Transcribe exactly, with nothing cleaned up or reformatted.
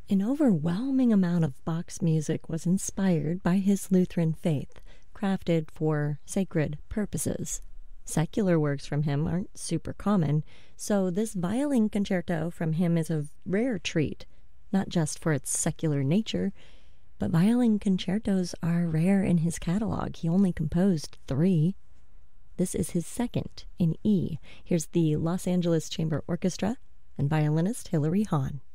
An overwhelming amount of Bach's music was inspired by his Lutheran faith, crafted for sacred purposes. Secular works from him aren't super common, so this violin concerto from him is a rare treat, not just for its secular nature, but violin concertos are rare in his catalog. He only composed three. This is his second in E. Here's the Los Angeles Chamber Orchestra and violinist Hilary Hahn.